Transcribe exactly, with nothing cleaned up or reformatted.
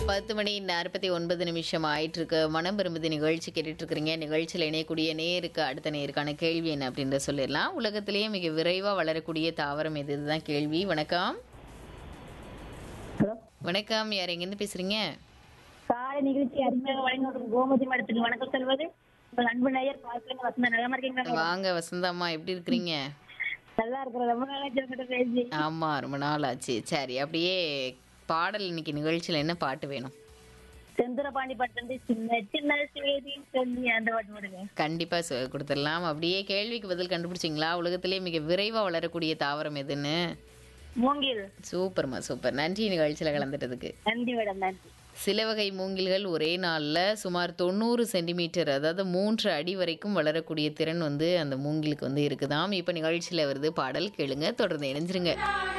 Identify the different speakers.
Speaker 1: பத்து மணி நாற்பத்தி ஒன்பது நிமிஷம் ஆயிட்டு இருக்கு. மனம் விரும்புது நிகழ்ச்சி கேட்டுட்டு இருக்கிறீங்க. நிகழ்ச்சியில் இணையக்கூடிய நேருக்கு அடுத்த நேருக்கான கேள்வி என்ன அப்படின்ற சொல்லிடலாம். உலகத்திலேயே மிக விரைவா வளரக்கூடிய தாவரம் எது? இதுதான் கேள்வி. வணக்கம்.
Speaker 2: ஹலோ
Speaker 1: வணக்கம். யார் எங்கிருந்து பேசுறீங்க?
Speaker 2: காலை நிகழ்ச்சி அருமையாக வழங்கி கோமதி மடத்துக்கு வணக்கம் சொல்வது உங்கள் அன்பு நேயர் பார்க்கல வசந்தா. நல்லா இருக்கீங்களா?
Speaker 1: வாங்க வசந்தாம்மா, எப்படி இருக்கிறீங்க?
Speaker 2: நல்லா இருக்கிற ரொம்ப நாளாச்சு பேசி.
Speaker 1: ஆமா, ரொம்ப நாள் ஆச்சு. சரி, அப்படியே பாடல் இன்னைக்கு நிகழ்ச்சியில் என்ன பாட்டு வேணும்?
Speaker 2: செந்துரபாண்டி பாட்டு வந்து சின்ன சின்ன செய்தி சொல்லி அந்த பாட்டு போடுங்க.
Speaker 1: கண்டிப்பா சொ- கொடுத்துடலாம். அப்படியே கேள்விக்கு பதில் கண்டுபிடிச்சிங்களா? உலகத்திலேயே மிக விரைவா வளரக்கூடிய தாவரம் எதுன்னு?
Speaker 2: மூங்கில்.
Speaker 1: சூப்பர்மா, சூப்பர். நன்றி நிகழ்ச்சியில கலந்துட்டதுக்கு.
Speaker 2: நன்றி மேடம், நன்றி.
Speaker 1: சில வகை மூங்கில்கள் ஒரே நாள்ல சுமார் தொண்ணூறு சென்டிமீட்டர், அதாவது மூன்று அடி வரைக்கும் வளரக்கூடிய திறன் வந்து அந்த மூங்கிலுக்கு வந்து இருக்குதாம். இப்ப நிகழ்ச்சியில வருது பாடல், கேளுங்க, தொடர்ந்து இணைஞ்சிருங்க.